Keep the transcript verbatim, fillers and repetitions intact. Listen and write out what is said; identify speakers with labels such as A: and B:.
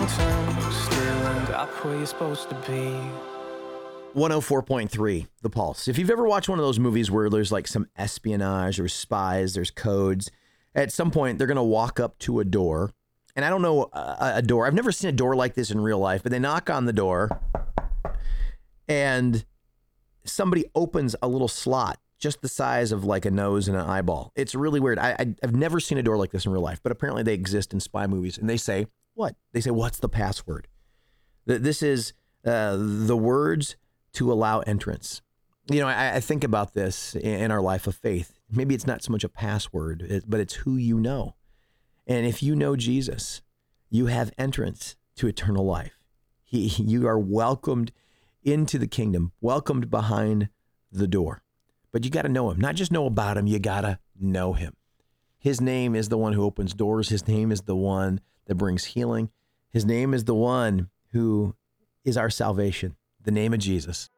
A: turn, still end up where you're supposed to be.
B: one oh four point three, The Pulse. If you've ever watched one of those movies where there's like some espionage, there's spies, there's codes, at some point they're going to walk up to a door. And I don't know a, a door. I've never seen a door like this in real life, but they knock on the door and somebody opens a little slot just the size of like a nose and an eyeball. It's really weird. I, I, I've never seen a door like this in real life, but apparently they exist in spy movies. And they say, what? They say, what's the password? This is uh, the words to allow entrance. You know, I, I think about this in our life of faith. Maybe it's not so much a password, but it's who you know. And if you know Jesus, you have entrance to eternal life. He, you are welcomed into the kingdom, welcomed behind the door. But you got to know him, not just know about him, you got to know him. His name is the one who opens doors. His name is the one that brings healing. His name is the one who is our salvation, the name of Jesus.